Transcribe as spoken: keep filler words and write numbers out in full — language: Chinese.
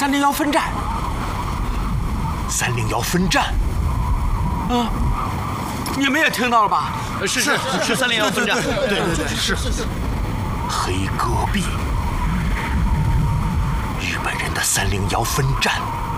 三零幺分站。三零幺分站。啊，你们也听到了吧？ 是是是三零幺分站。 对对对，是。 黑戈壁，日本人的三零幺分站。